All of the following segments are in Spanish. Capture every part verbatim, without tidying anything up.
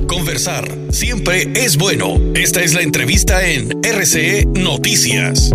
Conversar siempre es bueno. Esta es la entrevista en R C E Noticias.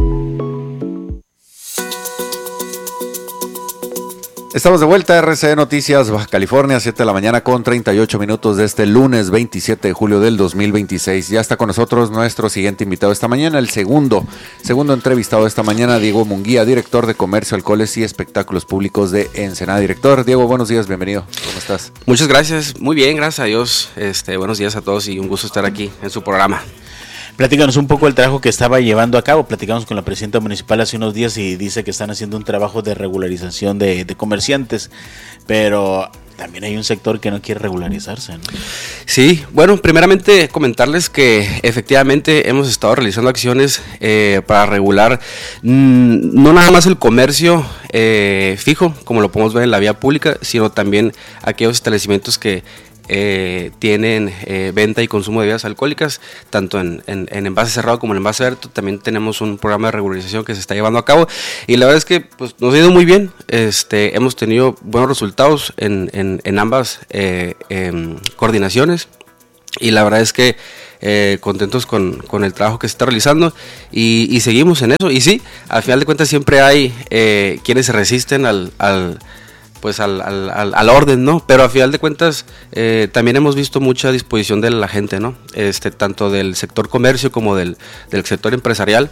Estamos de vuelta a R C E Noticias Baja California, siete de la mañana con treinta y ocho minutos de este lunes veintisiete de julio del dos mil veintiséis. Ya está con nosotros nuestro siguiente invitado esta mañana, el segundo, segundo entrevistado esta mañana, Diego Munguía, director de Comercio, Alcoholes y Espectáculos Públicos de Ensenada. Director, Diego, buenos días, bienvenido. ¿Cómo estás? Muchas gracias, muy bien, gracias a Dios. Este, buenos días a todos y un gusto estar aquí en su programa. Platícanos un poco el trabajo que estaba llevando a cabo. Platicamos con la presidenta municipal hace unos días y dice que están haciendo un trabajo de regularización de, de comerciantes, pero también hay un sector que no quiere regularizarse, ¿no? Sí, bueno, primeramente comentarles que efectivamente hemos estado realizando acciones eh, para regular mmm, no nada más el comercio eh, fijo, como lo podemos ver en la vía pública, sino también aquellos establecimientos que Eh, tienen eh, venta y consumo de bebidas alcohólicas, tanto en, en, en envase cerrado como en envase abierto. También tenemos un programa de regularización que se está llevando a cabo y la verdad es que pues, nos ha ido muy bien. Este, hemos tenido buenos resultados en, en, en ambas eh, eh, coordinaciones y la verdad es que eh, contentos con, con el trabajo que se está realizando y, y seguimos en eso. Y sí, al final de cuentas siempre hay eh, quienes se resisten al, al pues al, al, al, al orden, ¿no? Pero a final de cuentas eh, también hemos visto mucha disposición de la gente, ¿no? Este, tanto del sector comercio como del, del sector empresarial.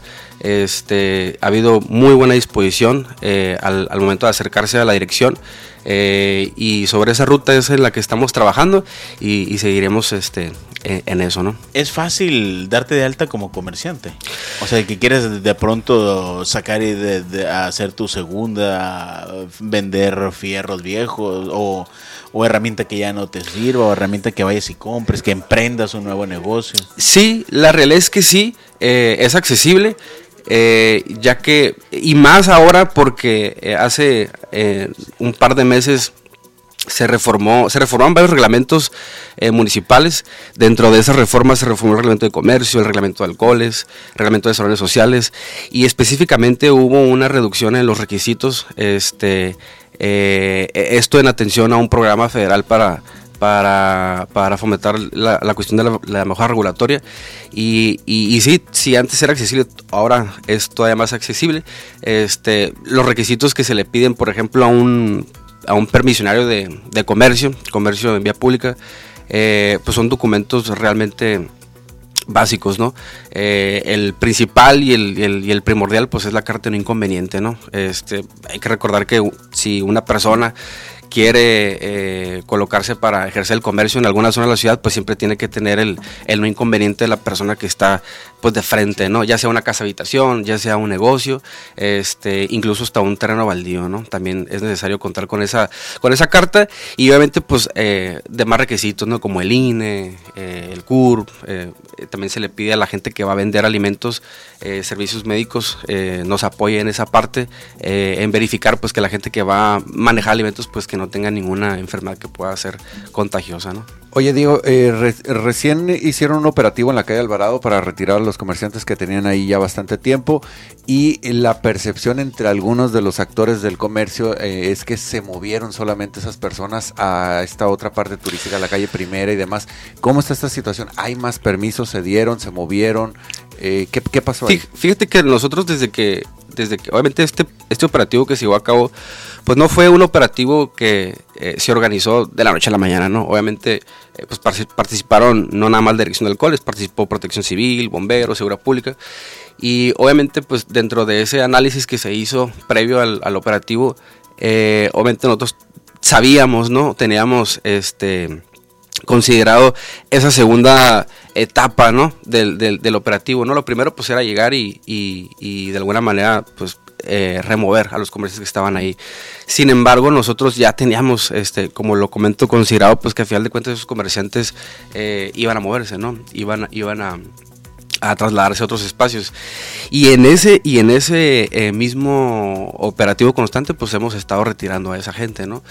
Este, ha habido muy buena disposición eh, al, al momento de acercarse a la dirección eh, y sobre esa ruta es en la que estamos trabajando y, y seguiremos este, en, en eso, ¿no? ¿Es fácil darte de alta como comerciante? O sea, que quieres de pronto sacar y de, de hacer tu segunda, vender fierros viejos o, o herramienta que ya no te sirva, o herramienta que vayas y compres, que emprendas un nuevo negocio. Sí, la realidad es que sí, eh, es accesible. Eh, ya que, y más ahora porque eh, hace eh, un par de meses se reformó, se reformaron varios reglamentos eh, municipales. Dentro de esas reformas se reformó el reglamento de comercio, el reglamento de alcoholes, el reglamento de salones sociales y específicamente hubo una reducción en los requisitos, este, eh, esto en atención a un programa federal para Para, para fomentar la, la cuestión de la, la mejora regulatoria y, y, y sí, si antes era accesible, ahora es todavía más accesible. Este, los requisitos que se le piden, por ejemplo, a un, a un permisionario de, de comercio, comercio en vía pública, eh, pues son documentos realmente básicos, ¿no? Eh, el principal y el, y, el, y el primordial, pues es la carta de no inconveniente, ¿no? Este, hay que recordar que si una persona quiere eh, colocarse para ejercer el comercio en alguna zona de la ciudad, pues siempre tiene que tener el, el no inconveniente de la persona que está pues de frente, ¿no? Ya sea una casa habitación, ya sea un negocio, este, incluso hasta un terreno baldío, ¿no? También es necesario contar con esa, con esa carta y obviamente pues eh, demás requisitos, ¿no? Como el I N E, eh, el C U R P, eh, también se le pide a la gente que va a vender alimentos, eh, servicios médicos, eh, nos apoye en esa parte, eh, en verificar pues que la gente que va a manejar alimentos pues que no tenga ninguna enfermedad que pueda ser contagiosa, ¿no? Oye, Diego, eh, re- recién hicieron un operativo en la calle Alvarado para retirar a los comerciantes que tenían ahí ya bastante tiempo y la percepción entre algunos de los actores del comercio eh, es que se movieron solamente esas personas a esta otra parte turística, la calle Primera y demás. ¿Cómo está esta situación? ¿Hay más permisos? ¿Se dieron? ¿Se movieron? Eh, ¿qué, ¿Qué pasó ahí? Fíjate que nosotros desde que, desde que obviamente este, este operativo que se llevó a cabo, pues no fue un operativo que eh, se organizó de la noche a la mañana, ¿no? Obviamente eh, pues participaron no nada más la Dirección de Alcoholes, participó Protección Civil, Bomberos, Seguridad Pública y obviamente pues dentro de ese análisis que se hizo previo al, al operativo, eh, obviamente nosotros sabíamos, ¿no? Teníamos este considerado esa segunda etapa, ¿no? del, del, del operativo, ¿no? Lo primero pues era llegar y, y, y de alguna manera pues eh, remover a los comercios que estaban ahí. Sin embargo, nosotros ya teníamos, este, como lo comento, considerado pues que a final de cuentas esos comerciantes eh, iban a moverse, ¿no? Iban, iban a a trasladarse a otros espacios y en ese y en ese eh, mismo operativo constante pues hemos estado retirando a esa gente, ¿no?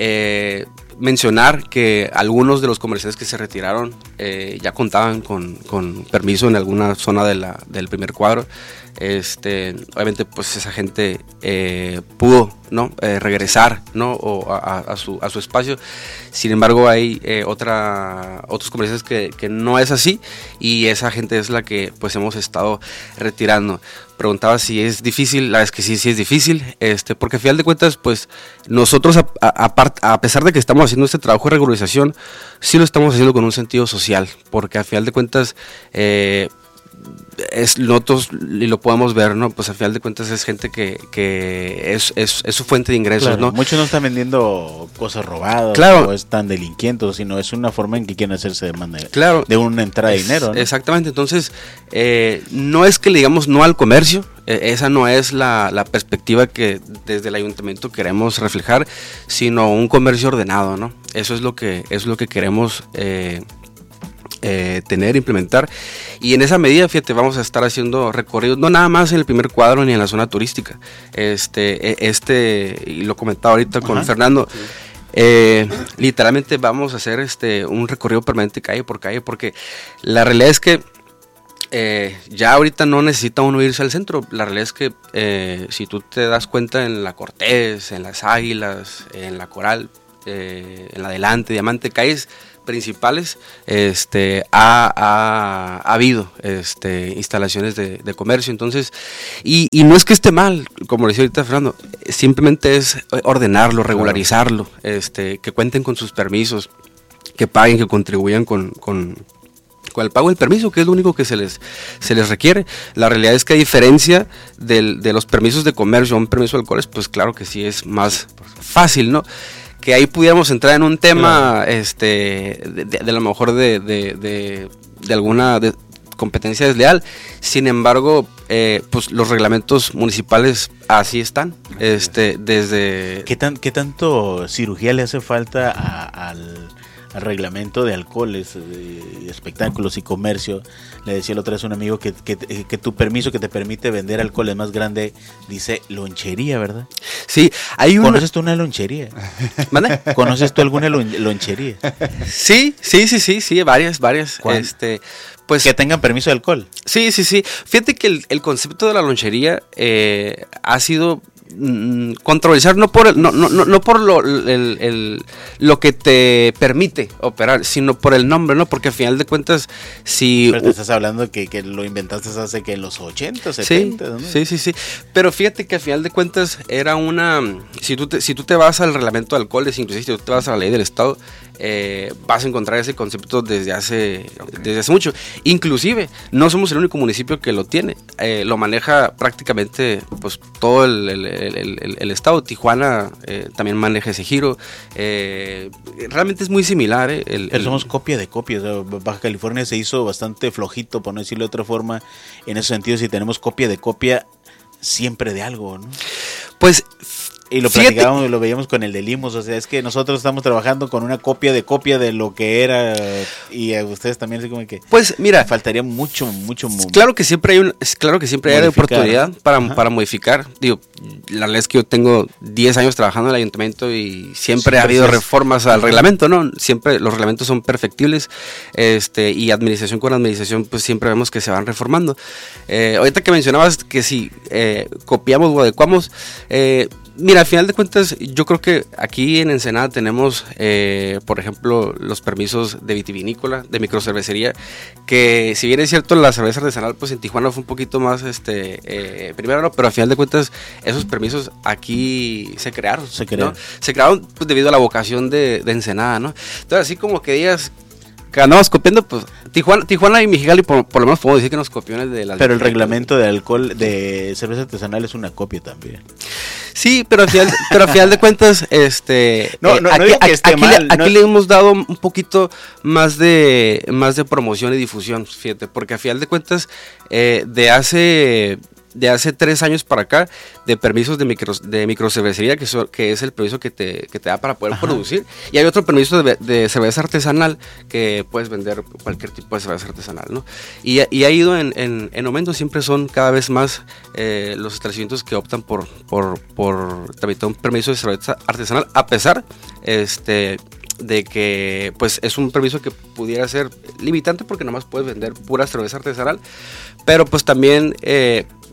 Eh, mencionar que algunos de los comerciantes que se retiraron eh, ya contaban con, con permiso en alguna zona de la, del primer cuadro, este, obviamente pues esa gente eh, pudo, ¿no? Eh, regresar, ¿no? O a, a, su, a su espacio. Sin embargo, hay eh, otra, otros comerciantes que, que no es así, y esa gente es la que pues hemos estado retirando. Preguntaba si es difícil, la verdad es que sí, sí es difícil, este, porque al final de cuentas, pues nosotros, a, a, a pesar de que estamos haciendo este trabajo de regularización, sí lo estamos haciendo con un sentido social, porque al final de cuentas, eh, es, nosotros y lo podemos ver, ¿no? Pues al final de cuentas es gente que, que es, es, es su fuente de ingresos, claro, ¿no? Muchos no están vendiendo cosas robadas, claro, o están delinquiendo, sino es una forma en que quieren hacerse de manera, claro, de una entrada es, de dinero, ¿no? Exactamente, entonces eh, no es que le digamos no al comercio, eh, esa no es la, la perspectiva que desde el ayuntamiento queremos reflejar, sino un comercio ordenado, ¿no? Eso es lo que, es lo que queremos eh, Eh, tener, implementar, y en esa medida, fíjate, vamos a estar haciendo recorridos, no nada más en el primer cuadro ni en la zona turística, este, este y lo comentaba ahorita con Ajá. Fernando, sí. eh, literalmente vamos a hacer este un recorrido permanente calle por calle, porque la realidad es que eh, ya ahorita no necesita uno irse al centro, la realidad es que eh, si tú te das cuenta en la Cortés, en las Águilas, en la Coral, eh, en la Adelante, Diamante, calles principales, este, ha, ha, ha habido este, instalaciones de, de comercio, entonces, y, y no es que esté mal, como decía ahorita Fernando, simplemente es ordenarlo, regularizarlo, este, que cuenten con sus permisos, que paguen, que contribuyan con, con, con el pago del permiso, que es lo único que se les, se les requiere. La realidad es que a diferencia del, de los permisos de comercio, un permiso de alcoholes, pues claro que sí es más fácil, ¿no? Que ahí pudiéramos entrar en un tema, claro. este, de, de, de lo mejor de, de, de, de alguna de competencia desleal. Sin embargo, eh, pues los reglamentos municipales así están, este, desde. ¿Qué tan, qué tanto cirugía le hace falta a, al, al reglamento de alcoholes, de espectáculos y comercio? Le decía la otra vez a un amigo que, que, que tu permiso que te permite vender alcohol es más grande, dice lonchería, ¿verdad? Sí, hay una... ¿Conoces tú una lonchería? ¿Mande? ¿Conoces tú alguna lonchería? Sí, sí, sí, sí, sí, varias, varias. Este, pues, que tengan permiso de alcohol. Sí, sí, sí. Fíjate que el, el concepto de la lonchería eh, ha sido mm, controversial, no por el, no, no, no, no por lo, el, el, lo que te permite operar, sino por el nombre, ¿no? Porque al final de cuentas, si... Pero te estás hablando que, que lo inventaste hace que en los ochenta, setenta, sí, ¿no? Sí, sí, sí. Pero fíjate que al final de cuentas era una... Si tú te, si tú te vas al reglamento de alcoholes, inclusive si tú te vas a la ley del Estado, eh, vas a encontrar ese concepto desde hace, okay. desde hace mucho. Inclusive, no somos el único municipio que lo tiene. Eh, lo maneja prácticamente pues todo el, el, el, el, el Estado. Tijuana eh, también maneja ese giro. Eh, realmente es muy similar. Eh, el, Pero somos copia de copia. O sea, Baja California se hizo bastante flojito, por no decirlo de otra forma. En ese sentido, si tenemos copia de copia, siempre de algo, ¿no? Pues... Y lo platicábamos y lo veíamos con el de Limos, o sea, es que nosotros estamos trabajando con una copia de copia de lo que era, y a ustedes también así como que pues mira, faltaría mucho, mucho claro que siempre hay un, claro que siempre hay oportunidad para, para modificar. Digo, la verdad es que yo tengo diez años trabajando en el ayuntamiento y siempre sí, ha habido reformas al reglamento, ¿no? Siempre los reglamentos son perfectibles, este, y administración con administración, pues siempre vemos que se van reformando. Eh, ahorita que mencionabas que si eh, copiamos o adecuamos, eh, mira, al final de cuentas, yo creo que aquí en Ensenada tenemos, eh, por ejemplo, los permisos de vitivinícola, de microcervecería, que si bien es cierto, la cerveza artesanal, pues en Tijuana fue un poquito más, este, eh, primero, ¿no? Pero al final de cuentas, esos permisos aquí se crearon, se crearon, ¿no? Se crearon pues, debido a la vocación de, de Ensenada, ¿no? Entonces, así como que digas que andamos copiando, pues Tijuana, Tijuana y Mexicali por, por lo menos podemos decir que nos copian de las... Pero el reglamento de alcohol, de cerveza artesanal es una copia también. Sí, pero al final, pero al final de cuentas, este, no, eh, no, aquí, no digo que esté aquí, mal, le, aquí no. le hemos dado un poquito más de, más de promoción y difusión, fíjate, porque al final de cuentas, eh, de hace, de hace tres años para acá, de permisos de micro, de microcervecería, que, so, que es el permiso que te, que te da para poder Ajá. producir, y hay otro permiso de, de cerveza artesanal, que puedes vender cualquier tipo de cerveza artesanal, ¿no? Y, y ha ido en, en, en aumento, siempre son cada vez más eh, los establecimientos que optan por, por, por tramitar un permiso de cerveza artesanal, a pesar, este... de que pues es un permiso que pudiera ser limitante porque nomás puedes vender pura cerveza artesanal, pero pues también eh,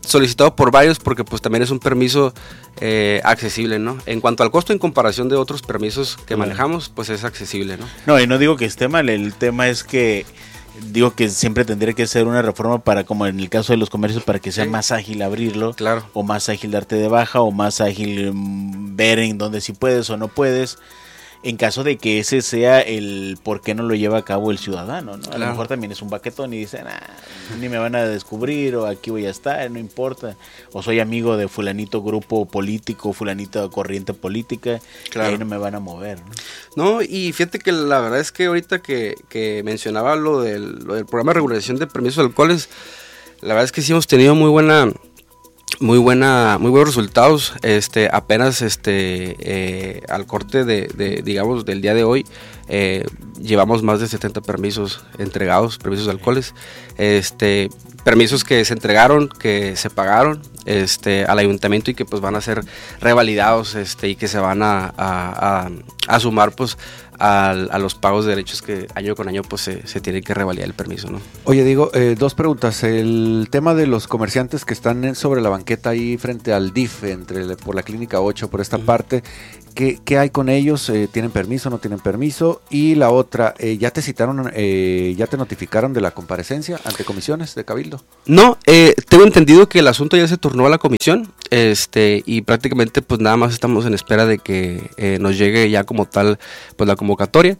solicitado por varios porque pues también es un permiso eh, accesible, ¿no? En cuanto al costo en comparación de otros permisos que manejamos, pues es accesible, ¿no? No, y no digo que esté mal, el tema es que digo que siempre tendría que ser una reforma para, como en el caso de los comercios, para que sea sí. más ágil abrirlo, claro. o más ágil darte de baja, o más ágil um, ver en dónde sí puedes o no puedes. En caso de que ese sea el por qué no lo lleva a cabo el ciudadano, ¿no? A claro. lo mejor también es un baquetón y dicen, ah, ni me van a descubrir, o aquí voy a estar, no importa. O soy amigo de fulanito grupo político, fulanito corriente política, claro. y ahí no me van a mover, ¿no? No, y fíjate que la verdad es que ahorita que, que mencionaba lo del, lo del programa de regulación de permisos de alcoholes, la verdad es que sí hemos tenido muy buena... Muy buena, muy buenos resultados. Este, apenas este, eh, al corte de, de, digamos, del día de hoy, eh, llevamos más de setenta permisos entregados, permisos de alcoholes, este, permisos que se entregaron, que se pagaron, este, al ayuntamiento y que pues van a ser revalidados, este, y que se van a, a, a, a sumar, pues, A, a los pagos de derechos que año con año pues se, se tiene que revalidar el permiso, ¿no? Oye, digo, eh, dos preguntas. El tema de los comerciantes que están sobre la banqueta ahí frente al D I F, entre por la Clínica ocho, por esta uh-huh. parte, ¿qué, ¿qué hay con ellos? Eh, ¿Tienen permiso, no tienen permiso? Y la otra, eh, ¿ya te citaron, eh, ya te notificaron de la comparecencia ante comisiones de Cabildo? No, eh, tengo entendido que el asunto ya se turnó a la comisión, este, y prácticamente pues nada más estamos en espera de que eh, nos llegue ya como tal pues la convocatoria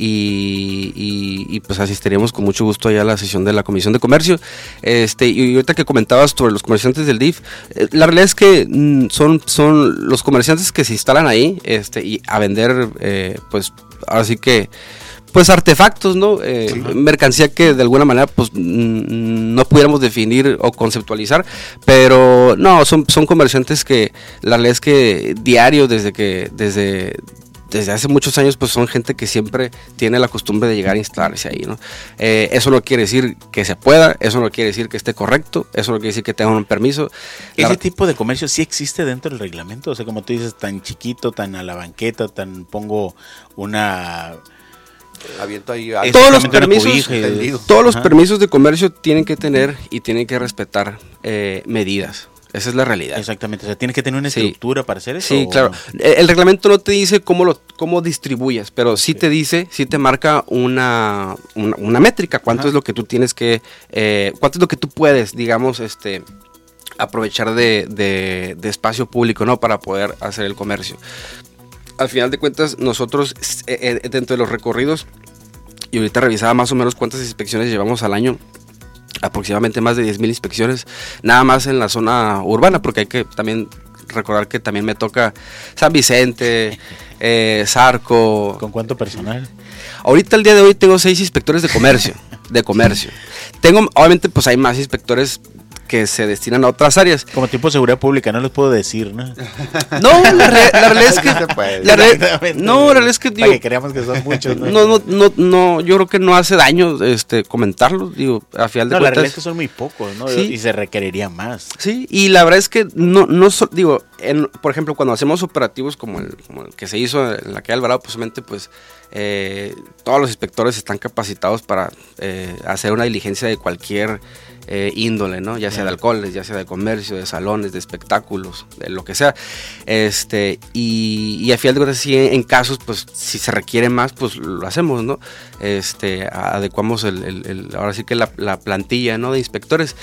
y, y, y pues asistiríamos con mucho gusto allá a la sesión de la Comisión de Comercio. Este, y ahorita que comentabas sobre los comerciantes del D I F, eh, la realidad es que mm, son, son los comerciantes que se instalan ahí, este, y a vender eh, pues ahora sí que pues artefactos, ¿no? Eh, sí. Mercancía que de alguna manera pues mm, no pudiéramos definir o conceptualizar, pero no, son, son comerciantes que la realidad es que diario desde que desde desde hace muchos años pues son gente que siempre tiene la costumbre de llegar a instalarse ahí, ¿no? Eh, eso no quiere decir que se pueda, eso no quiere decir que esté correcto, eso no quiere decir que tengan un permiso. ¿Ese la... tipo de comercio sí existe dentro del reglamento? O sea, como tú dices, tan chiquito, tan a la banqueta, tan pongo una... Aviento ahí a... todos los permisos de... todos los Ajá. permisos de comercio tienen que tener y tienen que respetar eh, medidas. Esa es la realidad. Exactamente, o sea, tienes que tener una estructura sí. para hacer eso. Sí, ¿o? claro. El, el reglamento no te dice cómo lo cómo distribuyes, pero sí, sí. te dice, sí te marca una, una, una métrica, cuánto Ajá. es lo que tú tienes que, eh, cuánto es lo que tú puedes, digamos, este, aprovechar de, de, de espacio público, ¿no? Para poder hacer el comercio. Al final de cuentas, nosotros, eh, eh, dentro de los recorridos, y ahorita revisaba más o menos cuántas inspecciones llevamos al año, aproximadamente más de diez mil inspecciones, nada más en la zona urbana, porque hay que también recordar que también me toca San Vicente, eh, Zarco. ¿Con cuánto personal? Ahorita el día de hoy tengo seis inspectores de comercio, de comercio. Tengo, obviamente, pues hay más inspectores que se destinan a otras áreas. Como tipo de seguridad pública, no les puedo decir, ¿no? No, la, re, la realidad es que... La re, no, la realidad es que... Digo, para que creamos que son muchos, ¿no? No, no, no, no, yo creo que no hace daño este, comentarlo, digo, a final de no, cuentas... No, la realidad es que son muy pocos, ¿no? Sí. Y se requeriría más. Sí, y la verdad es que no, no digo, en, por ejemplo, cuando hacemos operativos como el, como el que se hizo en la calle Alvarado, posiblemente, pues, eh, todos los inspectores están capacitados para eh, hacer una diligencia de cualquier... Eh, índole, ¿no? Ya sea de alcoholes, ya sea de comercio, de salones, de espectáculos, de lo que sea. Este, y, y a final de cuentas, sí, en casos, pues, si se requiere más, pues lo hacemos, ¿no? Este, adecuamos el, el, el ahora sí que la, la plantilla, ¿no? De inspectores.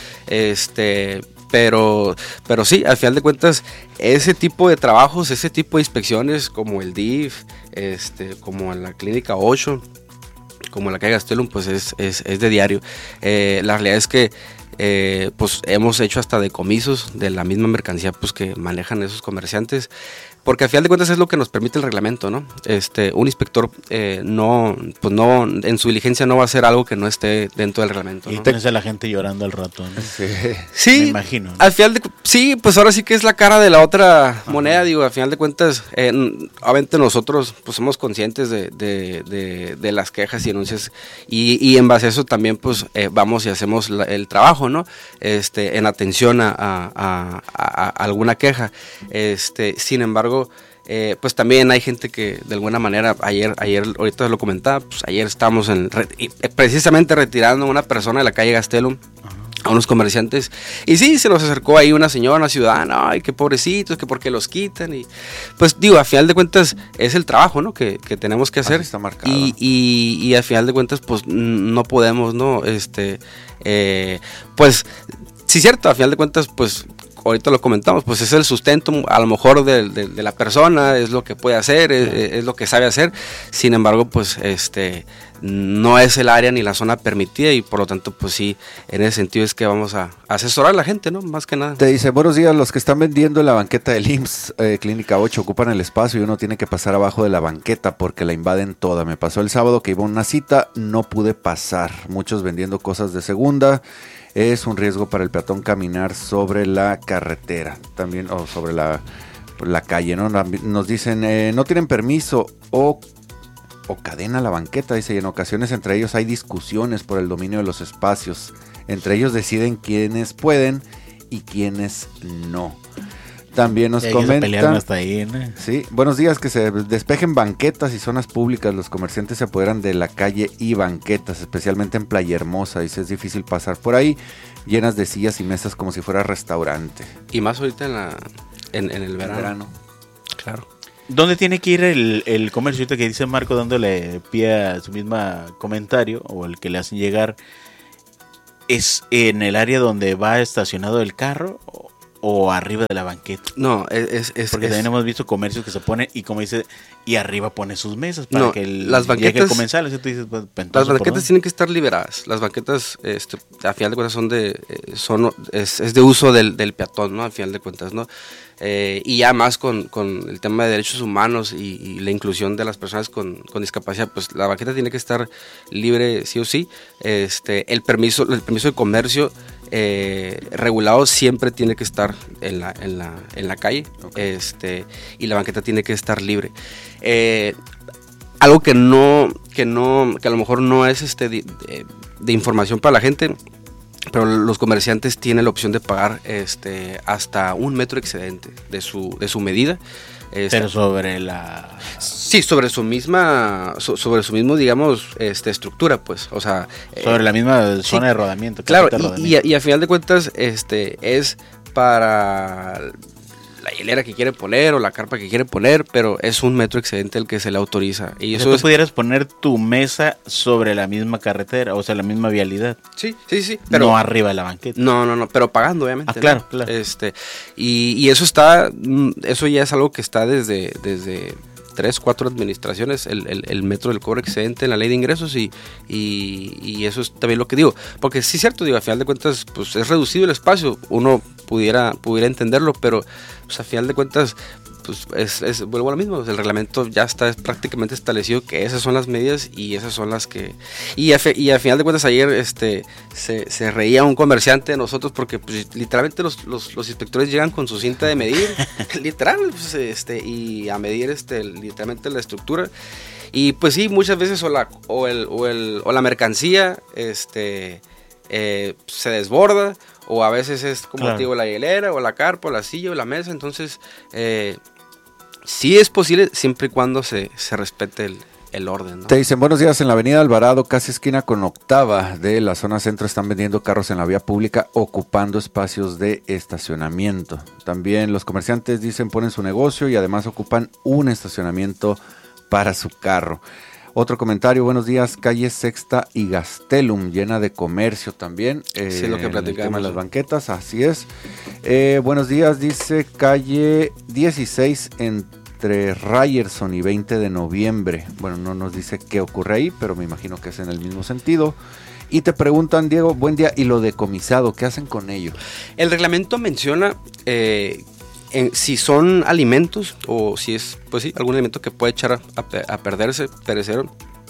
Este, pero, pero sí, al final de cuentas, ese tipo de trabajos, ese tipo de inspecciones, como el D I F, este, como en la Clínica ocho, como la calle Gastelum, pues es, es, es de diario. Eh, la realidad es que eh, pues hemos hecho hasta decomisos de la misma mercancía pues que manejan esos comerciantes, porque al final de cuentas es lo que nos permite el reglamento, ¿no? Este, un inspector eh, no, pues no, en su diligencia no va a hacer algo que no esté dentro del reglamento, ¿no? Y tenés a la gente llorando al rato, ¿no? Sí, sí, me imagino, ¿no? Al final de, sí, pues ahora sí que es la cara de la otra Ajá. moneda, digo, al final de cuentas, eh, obviamente nosotros pues somos conscientes de, de, de, de las quejas y denuncias y, y en base a eso también pues eh, vamos y hacemos la, el trabajo, ¿no? Este, en atención a, a, a, a alguna queja, este, sin embargo, Eh, pues también hay gente que de alguna manera, ayer, ayer ahorita lo comentaba, pues ayer estamos en, re, precisamente retirando a una persona de la calle Gastelum, a unos comerciantes, y sí, se nos acercó ahí una señora, una ciudadana, ay, qué pobrecitos, que por qué los quitan, y pues digo, a final de cuentas es el trabajo, ¿no? Que, que tenemos que hacer. Así está marcado. Y, y, y a final de cuentas, pues no podemos, ¿no? Este, eh, pues, sí, cierto, a final de cuentas, pues ahorita lo comentamos, pues es el sustento a lo mejor de, de, de la persona, es lo que puede hacer, es, es lo que sabe hacer, sin embargo, pues este no es el área ni la zona permitida y por lo tanto, pues sí, en ese sentido es que vamos a asesorar a la gente, ¿no? Más que nada. Te dice, buenos días, los que están vendiendo en la banqueta del I M S S, eh, Clínica ocho, ocupan el espacio y uno tiene que pasar abajo de la banqueta porque la invaden toda. Me pasó el sábado que iba a una cita, no pude pasar, muchos vendiendo cosas de segunda. Es un riesgo para el peatón caminar sobre la carretera, también, o sobre la, la calle, ¿no? Nos dicen, eh, no tienen permiso o, o cadena la banqueta, dice, y en ocasiones entre ellos hay discusiones por el dominio de los espacios. Entre ellos deciden quiénes pueden y quiénes no. También nos comentan, hasta ahí, ¿no? Sí, buenos días, que se despejen banquetas y zonas públicas, los comerciantes se apoderan de la calle y banquetas, especialmente en Playa Hermosa, dice, es difícil pasar por ahí, llenas de sillas y mesas como si fuera restaurante. Y más ahorita en, la, en, en el verano. El verano. Claro. ¿Dónde tiene que ir el, el comercio? Ahorita que dice Marco dándole pie a su misma comentario, o el que le hacen llegar, ¿es en el área donde va estacionado el carro o, o arriba de la banqueta? No, es... es Porque es, también hemos visto comercios que se ponen y como dice, y arriba pone sus mesas para no, que el, las banquetas, llegue a comenzar. ¿Sí? Tú dices, pues, las banquetas tienen que estar liberadas. Las banquetas, este, a final de cuentas, son de, eh, son, es, es de uso del, del peatón, ¿no? A final de cuentas, ¿no? Eh, y ya más con, con el tema de derechos humanos y, y la inclusión de las personas con, con discapacidad, pues la banqueta tiene que estar libre sí o sí. Este, el permiso, el permiso de comercio eh, regulado siempre tiene que estar en la, en la, en la calle, okay. este, y la banqueta tiene que estar libre. Eh, algo que no, que no, que a lo mejor no es este de, de, de información para la gente, pero los comerciantes tienen la opción de pagar este hasta un metro excedente de su de su medida. Este, pero sobre la sí, sobre su misma so, sobre su mismo, digamos, este estructura, pues, o sea, sobre eh, la misma zona sí, de rodamiento. Claro, de y, rodamiento. Y, a, y a final de cuentas, este es para la hilera que quiere poner o la carpa que quiere poner, pero es un metro excedente el que se le autoriza. Y eso o sea, tú es... pudieras poner tu mesa sobre la misma carretera, o sea, la misma vialidad. Sí, sí, sí. Pero no arriba de la banqueta. No, no, no, pero pagando, obviamente. Ah, claro, ¿no? claro. Este, y, y eso está, eso ya es algo que está desde, desde tres, cuatro administraciones, el, el, el metro del cobro excedente en la ley de ingresos y, y, y eso es también lo que digo. Porque sí es cierto, digo, a final de cuentas, pues es reducido el espacio, uno pudiera, pudiera entenderlo, pero pues a final de cuentas, pues es, es vuelvo a lo mismo, el reglamento ya está prácticamente establecido que esas son las medidas y esas son las que... Y a, fe, y a final de cuentas ayer este se, se reía un comerciante de nosotros porque pues, literalmente los, los, los inspectores llegan con su cinta de medir, literal, pues, este, y a medir este literalmente la estructura. Y pues sí, muchas veces o la, o el, o el, o la mercancía este, eh, se desborda, o a veces es como claro. te digo, la hielera, o la carpa, o la silla, o la mesa. Entonces, eh, sí es posible siempre y cuando se, se respete el, el orden, ¿no? Te dicen, buenos días, en la avenida Alvarado, casi esquina con Octava de la zona centro, están vendiendo carros en la vía pública, ocupando espacios de estacionamiento. También los comerciantes dicen, ponen su negocio y además ocupan un estacionamiento para su carro. Otro comentario, buenos días, calle Sexta y Gastelum, llena de comercio también. Eh, sí, lo que platicamos. El tema de las banquetas, así es. Eh, buenos días, dice calle dieciséis entre Ryerson y veinte de noviembre. Bueno, no nos dice qué ocurre ahí, pero me imagino que es en el mismo sentido. Y te preguntan, Diego, buen día, ¿y lo decomisado? ¿Qué hacen con ello? El reglamento menciona... Eh, En, si son alimentos o si es, pues sí, algún alimento que puede echar a, a, a perderse, perecer,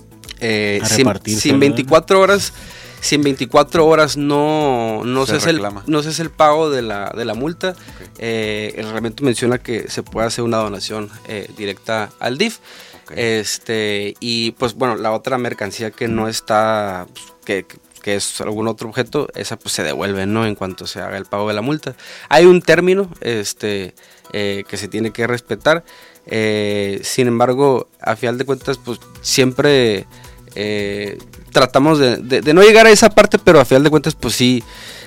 eh, si, si en veinticuatro horas, si en veinticuatro horas no, no se, se, el, no se hace el pago de la, de la multa, okay. eh, el reglamento menciona que se puede hacer una donación eh, directa al D I F. Okay. Este, y pues bueno, la otra mercancía que no está, que, que es algún otro objeto, esa pues se devuelve, ¿no? En cuanto se haga el pago de la multa. Hay un término este, eh, que se tiene que respetar, eh, sin embargo, a final de cuentas, pues siempre eh, tratamos de, de, de no llegar a esa parte, pero a final de cuentas, pues sí,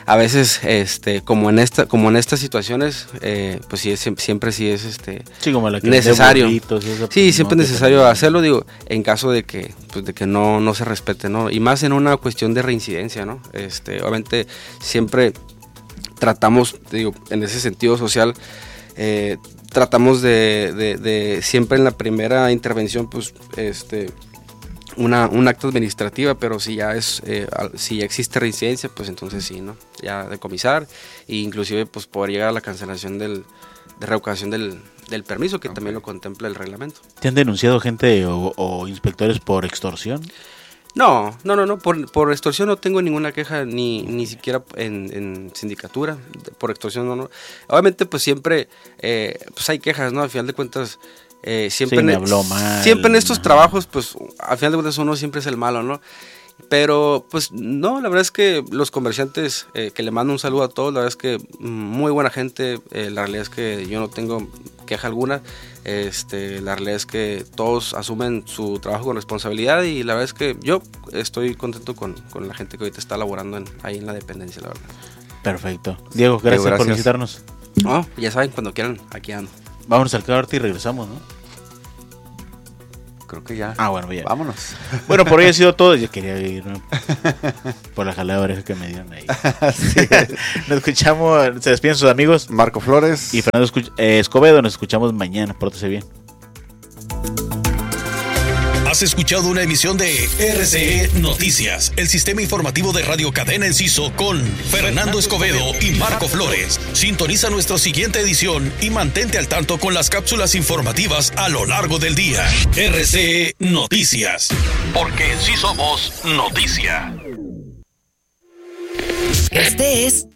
a veces, este, como en esta, como en estas situaciones, eh, pues sí es, siempre sí es este sí, como la que necesario. Burritos, esa, sí, pues, siempre no, es necesario hacerlo, digo, en caso de que, pues, de que no, no se respete, ¿no? Y más en una cuestión de reincidencia, ¿no? Este, obviamente siempre tratamos, digo, en ese sentido social, eh, tratamos de, de, de siempre en la primera intervención, pues, este, una, un acto administrativa, pero si ya es, eh, si ya existe reincidencia, pues entonces sí, ¿no? Ya decomisar e inclusive, pues, poder llegar a la cancelación del, de revocación del, del permiso, que okay. también lo contempla el reglamento. ¿Te han denunciado gente o, o inspectores por extorsión? No, no, no, no, por, por extorsión no tengo ninguna queja, ni, ni siquiera en, en sindicatura, por extorsión no, no. Obviamente pues siempre, eh, pues hay quejas, ¿no? Al final de cuentas, eh, siempre, sí, me en, habló mal, siempre en estos ajá. trabajos, pues al final de cuentas uno siempre es el malo, ¿no? Pero pues no, la verdad es que los comerciantes, eh, que le mando un saludo a todos, la verdad es que muy buena gente, eh, la realidad es que yo no tengo queja alguna, este, la realidad es que todos asumen su trabajo con responsabilidad y la verdad es que yo estoy contento con, con la gente que ahorita está laborando en, ahí en la dependencia, la verdad. Perfecto. Diego, gracias, Diego, gracias. por visitarnos. No, ya saben, cuando quieran, aquí ando. Vámonos al corte y regresamos, ¿no? Creo que ya. Ah, bueno, ya. Vámonos. Bueno, por hoy ha sido todo. Yo quería ir, ¿no? Por la jalada de oreja que me dieron ahí. Nos escuchamos, se despiden sus amigos Marco Flores y Fernando Escu- eh, Escobedo. Nos escuchamos mañana. Pórtese bien. Has escuchado una emisión de R C E Noticias, el sistema informativo de Radio Cadena Enciso con Fernando Escobedo y Marco Flores. Sintoniza nuestra siguiente edición y mantente al tanto con las cápsulas informativas a lo largo del día. R C E Noticias, porque sí somos noticia. Este es